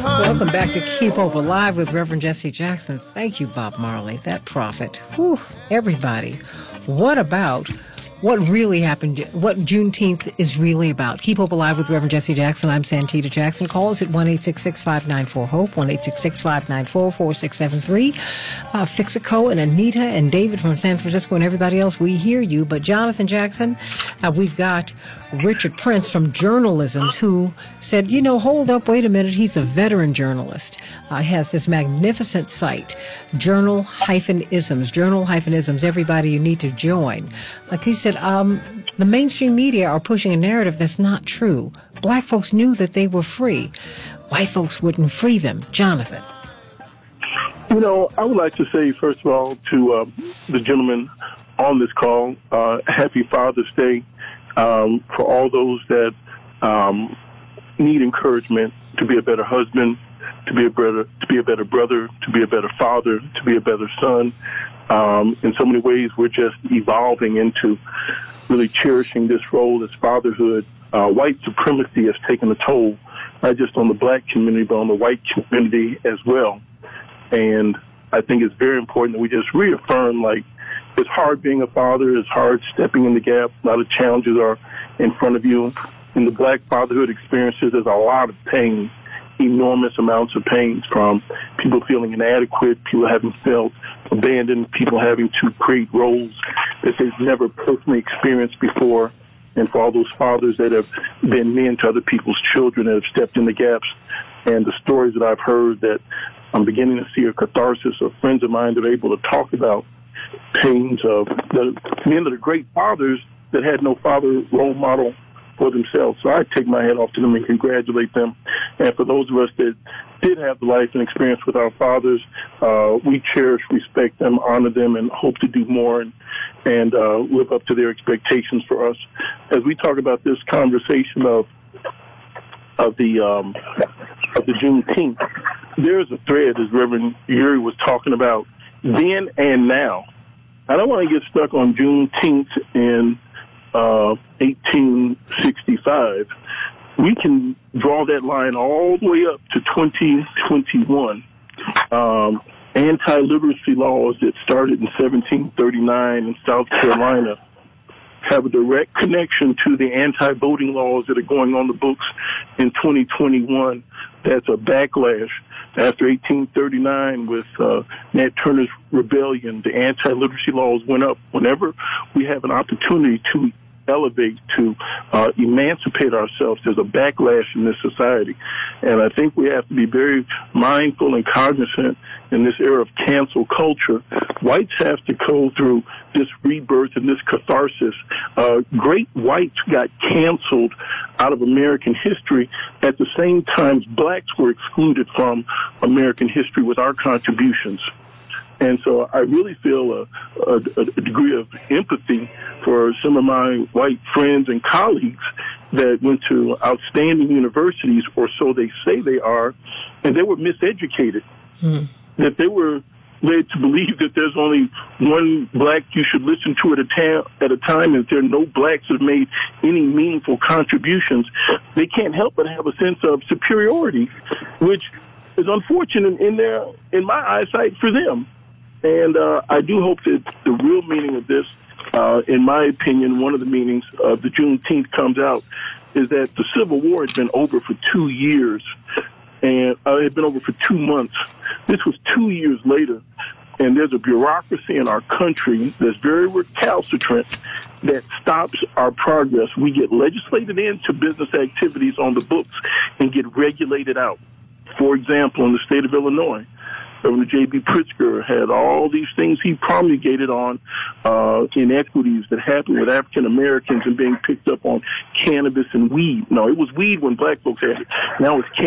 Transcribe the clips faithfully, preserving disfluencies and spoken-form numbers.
Welcome back to Keep Hope Alive with Reverend Jesse Jackson. Thank you, Bob Marley, that prophet. Whew, everybody. What about what really happened, what Juneteenth is really about? Keep Hope Alive with Reverend Jesse Jackson. I'm Santita Jackson. Call us at one eight six six, five nine four, HOPE, one eight six six, five nine four, four six seven three. Uh, Fixico and Anita and David from San Francisco and everybody else, we hear you. But Jonathan Jackson, uh, we've got Richard Prince from Journalisms who said, you know, hold up, wait a minute. He's a veteran journalist. Uh, has this magnificent site, Journal-Isms, Journal-Isms, everybody you need to join. Like he said, um, the mainstream media are pushing a narrative that's not true. Black folks knew that they were free. White folks wouldn't free them. Jonathan. You know, I would like to say, first of all, to uh, the gentleman on this call, uh, happy Father's Day um, for all those that um, need encouragement to be a better husband, to be a better, to be a better brother, to be a better father, to be a better son. Um, in so many ways, we're just evolving into really cherishing this role as fatherhood. Uh, white supremacy has taken a toll, not just on the black community, but on the white community as well. And I think it's very important that we just reaffirm, like, it's hard being a father, it's hard stepping in the gap. A lot of challenges are in front of you. In the black fatherhood experiences, there's a lot of pain, enormous amounts of pain, from people feeling inadequate, people having felt abandoned, people having to create roles that they've never personally experienced before. And for all those fathers that have been men to other people's children that have stepped in the gaps, and the stories that I've heard, that I'm beginning to see a catharsis of friends of mine that are able to talk about pains of the men that are great fathers that had no father role model for themselves. So I take my hat off to them and congratulate them. And for those of us that did have the life and experience with our fathers, uh, we cherish, respect them, honor them, and hope to do more and, and uh, live up to their expectations for us. As we talk about this conversation of of the um, of the Juneteenth, there's a thread, as Reverend Uri was talking about, then and now. I don't want to get stuck on Juneteenth in uh, eighteen sixty-five. We can draw that line all the way up to twenty twenty-one. Um, anti-literacy laws that started in seventeen thirty-nine in South Carolina have a direct connection to the anti-voting laws that are going on the books in twenty twenty-one. That's a backlash. After eighteen thirty-nine, with uh, Nat Turner's rebellion, the anti-literacy laws went up. Whenever we have an opportunity to elevate, to uh, emancipate ourselves, there's a backlash in this society. And I think we have to be very mindful and cognizant in this era of cancel culture. Whites have to go through this rebirth and this catharsis. Uh, great whites got canceled out of American history. At the same time, blacks were excluded from American history with our contributions. And so I really feel a, a, a degree of empathy for some of my white friends and colleagues that went to outstanding universities, or so they say they are, and they were miseducated, mm. that they were led to believe that there's only one black you should listen to at a, ta- at a time, and if there are no blacks that have made any meaningful contributions, they can't help but have a sense of superiority, which is unfortunate in their, in my eyesight, for them. And uh, I do hope that the real meaning of this, uh, in my opinion, one of the meanings of the Juneteenth comes out, is that the Civil War has been over for two years, and uh, it had been over for two months. This was two years later, and there's a bureaucracy in our country that's very recalcitrant that stops our progress. We get legislated into business activities on the books and get regulated out. For example, in the state of Illinois, Governor J B Pritzker had all these things he promulgated on uh, inequities that happened with African Americans and being picked up on cannabis and weed. No, it was weed when black folks had it. Now it's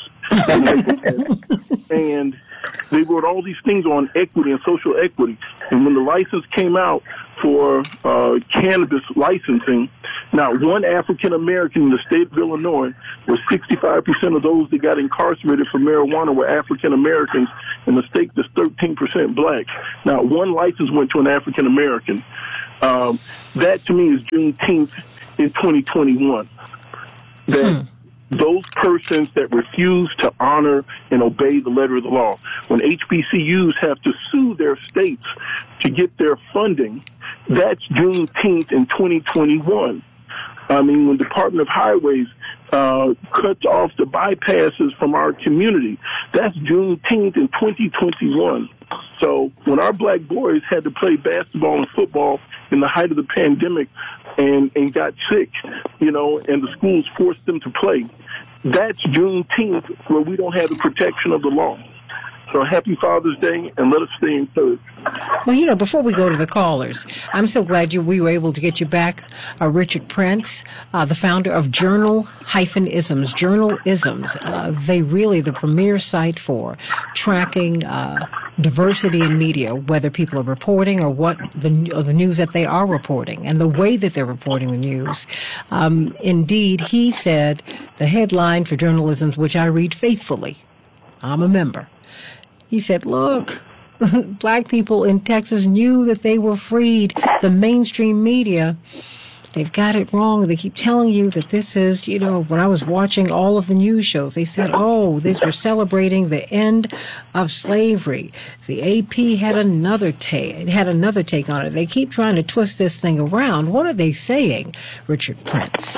cannabis. And they wrote all these things on equity and social equity. And when the license came out for uh, cannabis licensing, not one African American in the state of Illinois, where sixty-five percent of those that got incarcerated for marijuana were African Americans, and the state that's thirteen percent black. Not one license went to an African American. Um, that to me is Juneteenth in twenty twenty-one. That hmm. those persons that refuse to honor and obey the letter of the law. When H B C Us have to sue their states to get their funding, that's Juneteenth in twenty twenty-one. I mean, when Department of Highways uh, cuts off the bypasses from our community, that's Juneteenth in twenty twenty-one. So when our black boys had to play basketball and football in the height of the pandemic and, and got sick, you know, and the schools forced them to play, that's Juneteenth where we don't have the protection of the law. So happy Father's Day, and let us stay encouraged. Well, you know, before we go to the callers, I'm so glad you we were able to get you back, uh, Richard Prince, uh, the founder of Journal-Isms. Journal-Isms, uh, they really the premier site for tracking uh, diversity in media, whether people are reporting or what the or the news that they are reporting, and the way that they're reporting the news. Um, indeed, he said the headline for Journal-Isms, which I read faithfully, I'm a member. He said, look, black people in Texas knew that they were freed. The mainstream media, they've got it wrong. They keep telling you that this is, you know, when I was watching all of the news shows, they said, oh, this we're celebrating the end of slavery. The A P had another take, had another take on it. They keep trying to twist this thing around. What are they saying, Richard Prince?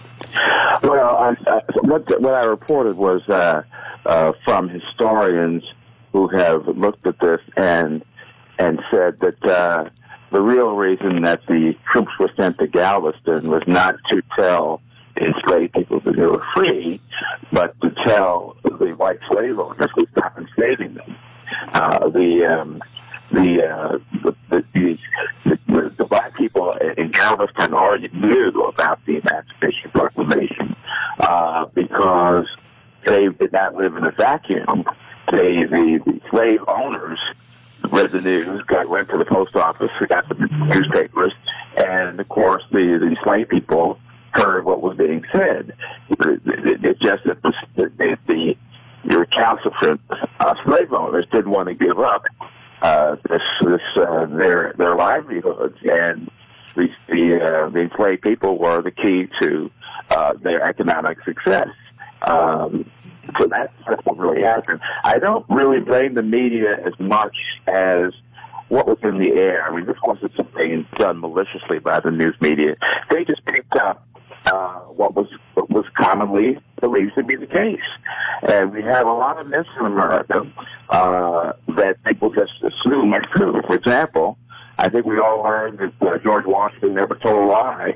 Well, I, I, what, what I reported was uh, uh, from historians who have looked at this and and said that uh, the real reason that the troops were sent to Galveston was not to tell enslaved people that they were free, but to tell the white slave owners to stop enslaving them. Uh, the, um, the, uh, the, the, the, the, the black people in Galveston already knew about the Emancipation Proclamation uh, because they did not live in a vacuum. They, the, the slave owners read the news, got went to the post office, got the newspapers, and of course the, the slave people heard what was being said. It, it, it just that the, the, the, the recalcitrant uh, slave owners didn't want to give up uh, this, this uh, their their livelihoods, and the the, uh, the enslaved people were the key to uh, their economic success. Um, So that's, that's what really happened. I don't really blame the media as much as what was in the air. I mean, this wasn't something done maliciously by the news media. They just picked up uh, what was what was commonly believed to be the case. And we have a lot of myths in America uh, that people just assume are true. For example, I think we all learned that uh, George Washington never told a lie.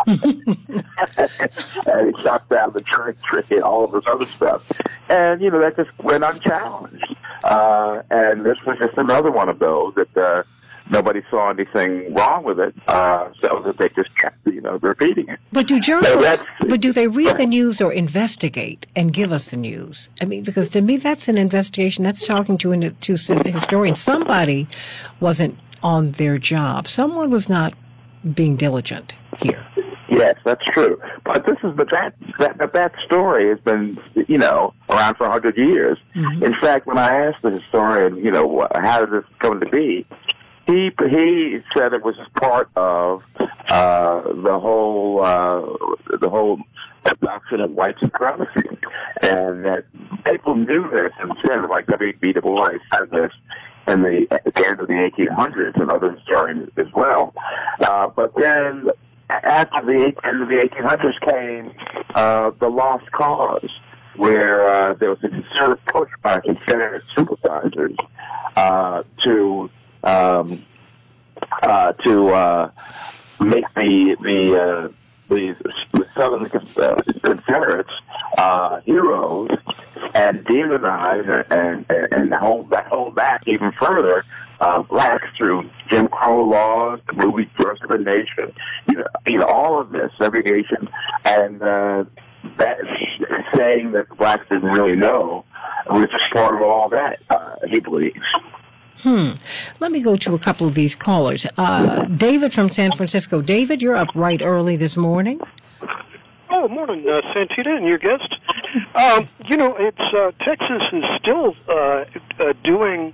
And he shot down the church and all of this other stuff. And, you know, that just went unchallenged. Uh, and this was just another one of those that uh, nobody saw anything wrong with it, uh, so that they just kept, you know, repeating it. But do journalists, so but do they read the news or investigate and give us the news? I mean, because to me, that's an investigation. That's talking to a to historian. Somebody wasn't on their job. Someone was not being diligent here. Yes, that's true. But this is, but that, that, that story has been, you know, around for a hundred years. Mm-hmm. In fact, when I asked the historian, you know, how did this come to be, he, he said it was part of, uh, the whole, uh, the whole adoption of white supremacy. And that people knew this and said, like W B Du Bois said this in the, at the end of the eighteen hundreds, and other historians as well. Uh, but then, after the end of the eighteen hundreds came uh, the Lost Cause, where uh, there was a concerted push by Confederate sympathizers uh, to um, uh, to uh, make the the uh, the, the Southern Confederates uh, heroes and demonize and and, and hold back, hold back even further uh, blacks through Jim Crow laws, the movie First of the Nation, you know, you know, all of this segregation, and uh, that saying that the blacks didn't really know was just part of all that. Uh, he believes. Hmm. Let me go to a couple of these callers. Uh, David from San Francisco. David, you're up right early this morning. Oh, morning, uh, Santita and your guest. Um, you know, it's uh, Texas is still uh, uh, doing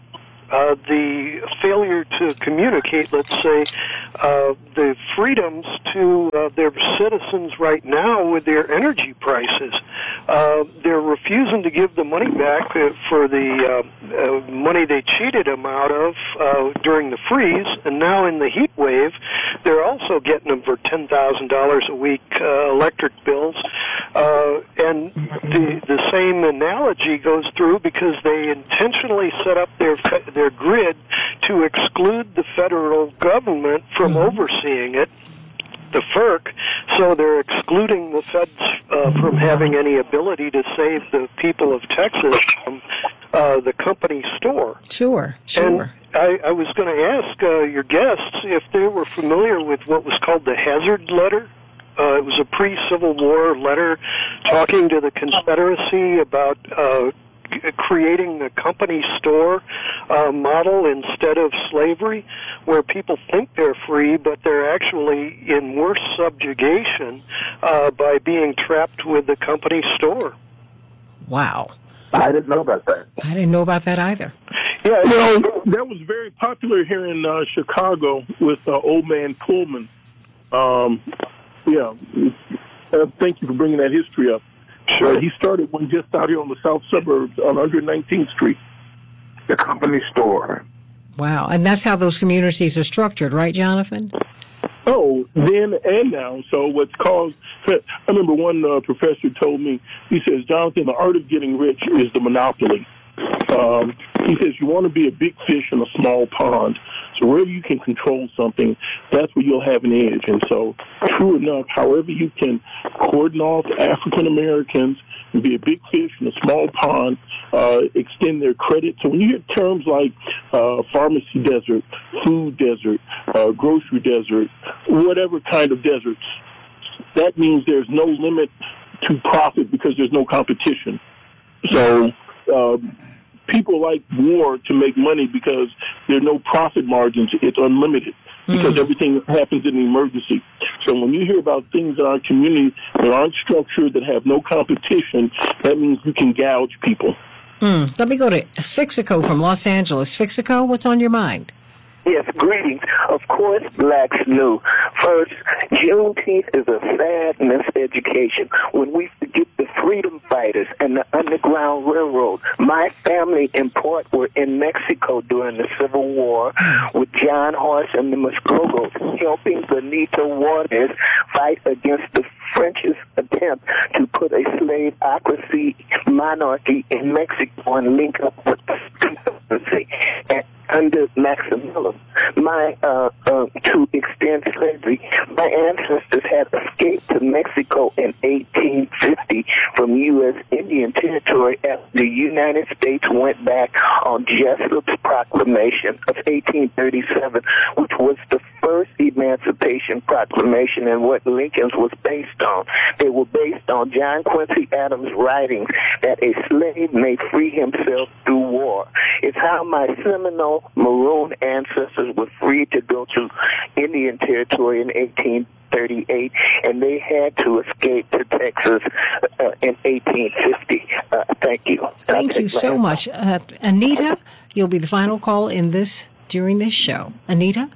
uh, the failure to communicate, let's say, uh, the freedoms to uh, their citizens right now with their energy prices. Uh, they're refusing to give the money back uh, for the uh, uh, money they cheated them out of uh, during the freeze, and now in the heat wave, they're also getting them for ten thousand dollars a week uh, electric bills. Uh, and the the same analogy goes through because they intentionally set up their their grid to exclude the federal government from mm-hmm. overseeing it, the FERC, so they're excluding the feds uh, from having any ability to save the people of Texas from uh, the company store. Sure, sure. And I, I was going to ask uh, your guests if they were familiar with what was called the Hazard Letter. Uh, it was a pre-Civil War letter talking to the Confederacy about uh, creating a company store uh, model instead of slavery, where people think they're free, but they're actually in worse subjugation uh, by being trapped with the company store. Wow. I didn't know about that. I didn't know about that either. Yeah, you know, that was very popular here in uh, Chicago with uh, Old Man Pullman. Um, yeah, uh, thank you for bringing that history up. Sure. Uh, he started one just out here on the south suburbs on one hundred nineteenth Street. The company store. Wow, and that's how those communities are structured, right, Jonathan? Oh, then and now. So what's called, I remember one uh, professor told me, he says, Jonathan, the art of getting rich is the monopoly. Um, he says you want to be a big fish in a small pond. So wherever you can control something, that's where you'll have an edge. And so, true enough, however you can cordon off African Americans and be a big fish in a small pond, uh, extend their credit. So when you hear terms like uh, pharmacy desert, food desert, uh, grocery desert, whatever kind of deserts, that means there's no limit to profit because there's no competition. So uh, people like war to make money because there are no profit margins. It's unlimited because mm-hmm. everything happens in an emergency. So when you hear about things in our community that aren't structured, that have no competition, that means you can gouge people. Mm. Let me go to Fixico from Los Angeles. Fixico, what's on your mind? Yes, greetings. Of course, blacks knew. First, Juneteenth is a sad miseducation. When we forget the freedom fighters and the Underground Railroad, my family in part were in Mexico during the Civil War with John Horse and the Muskogos, helping Benito Juarez fight against the French's attempt to put a slaveocracy monarchy in Mexico and link up with the Confederacy. And under Maximilian, my uh, uh, to extend slavery, my ancestors had escaped to Mexico in eighteen fifty from U S Indian Territory after the United States went back on Jesup's Proclamation of eighteen thirty-seven, which was the first Emancipation Proclamation and what Lincoln's was based on. They were based on John Quincy Adams' writings that a slave may free himself through war. It's how my Seminole Maroon ancestors were free to go to Indian Territory in eighteen thirty-eight, and they had to escape to Texas uh, in eighteen fifty. Uh, thank you. Thank you so much. Uh, Anita, you'll be the final call in this during this show. Anita?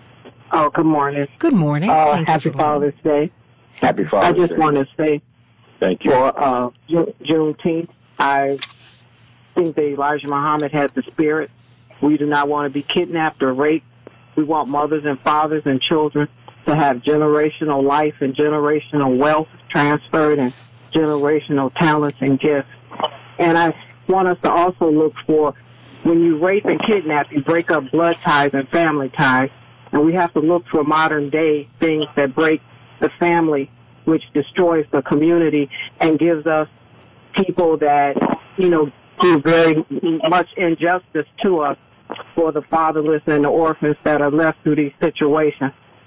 Oh, good morning. Good morning. Uh, happy Father's Day. Happy Father's Day. I just want to say, thank you. For uh, Ju- Juneteenth, I think that Elijah Muhammad has the spirit. We do not want to be kidnapped or raped. We want mothers and fathers and children to have generational life and generational wealth transferred and generational talents and gifts. And I want us to also look for, when you rape and kidnap, you break up blood ties and family ties. And we have to look for modern day things that break the family, which destroys the community and gives us people that, you know, do very much injustice to us for the fatherless and the orphans that are left through these situations.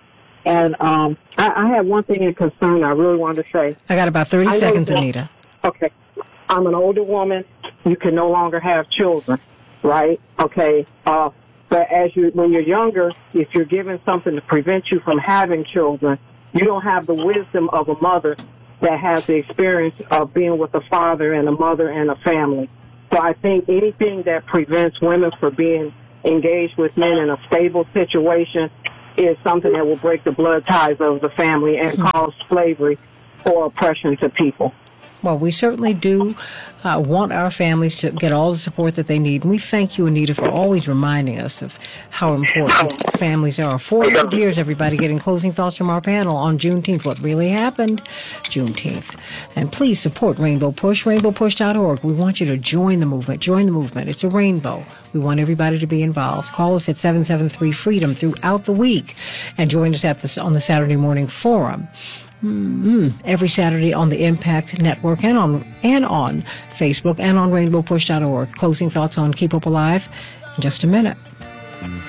And um, I, I have one thing in concern I really wanted to say. I got about thirty seconds, that, Anita. Okay. I'm an older woman. You can no longer have children, right? Okay. Uh, but as you, when you're younger, if you're given something to prevent you from having children, you don't have the wisdom of a mother that has the experience of being with a father and a mother and a family. So I think anything that prevents women from being engage with men in a stable situation is something that will break the blood ties of the family and cause slavery or oppression to people. Well, we certainly do uh, want our families to get all the support that they need. And we thank you, Anita, for always reminding us of how important families are. four hundred years, everybody, getting closing thoughts from our panel on Juneteenth. What really happened Juneteenth. And please support Rainbow Push, rainbow push dot org. We want you to join the movement. Join the movement. It's a rainbow. We want everybody to be involved. Call us at seven seven three freedom throughout the week and join us at the, on the Saturday Morning Forum. Mm-hmm. Every Saturday on the Impact Network and on and on Facebook and on rainbow push dot org. Closing thoughts on Keep Hope Alive in just a minute.